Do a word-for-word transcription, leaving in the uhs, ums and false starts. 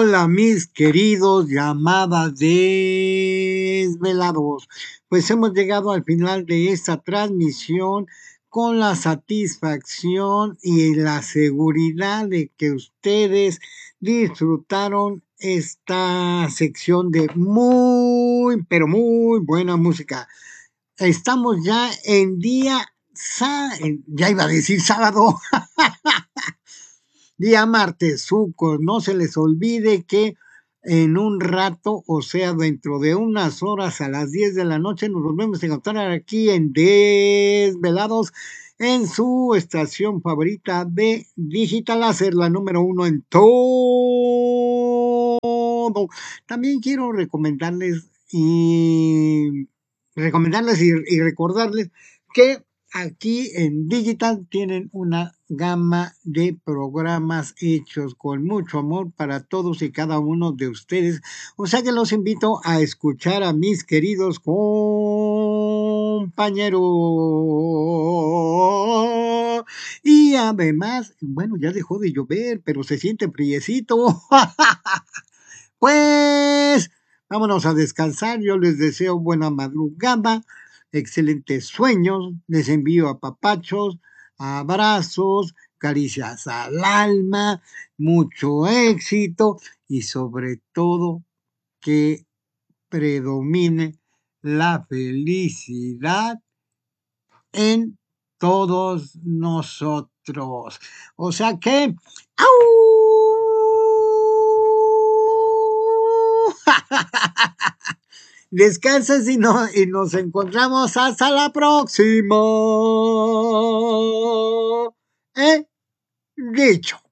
Hola, mis queridos llamadas desvelados. Pues hemos llegado al final de esta transmisión con la satisfacción y la seguridad de que ustedes disfrutaron esta sección de muy, pero muy buena música. Estamos ya en día, sa- ya iba a decir sábado, día martes, sucos. No se les olvide que en un rato, o sea, dentro de unas horas a las diez de la noche, nos volvemos a encontrar aquí en Desvelados, en su estación favorita de Digital Láser, la número uno en todo. También quiero recomendarles y recomendarles y, y recordarles que aquí en Digital tienen una gama de programas hechos con mucho amor para todos y cada uno de ustedes. O sea que los invito a escuchar a mis queridos compañeros. Y además, bueno, ya dejó de llover, pero se siente friecito. Pues vámonos a descansar. Yo les deseo buena madrugada, excelentes sueños. Les envío apapachos, abrazos, caricias al alma, mucho éxito y sobre todo que predomine la felicidad en todos nosotros. O sea que, ¡au! Descansen y, no, y nos encontramos hasta la próxima. ¿Eh? Dicho.